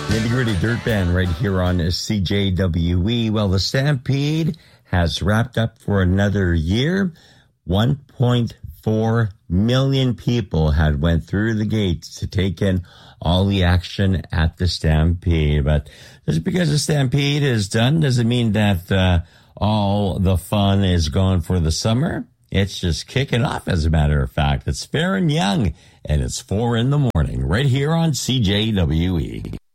Nitty Gritty Dirt Band right here on CJWE. Well, the Stampede has wrapped up for another year. 1.4 million people had went through the gates to take in all the action at the Stampede. But just because the Stampede is done doesn't mean that all the fun is gone for the summer. It's just kicking off, as a matter of fact. It's fair and young, and it's 4 in the morning right here on CJWE.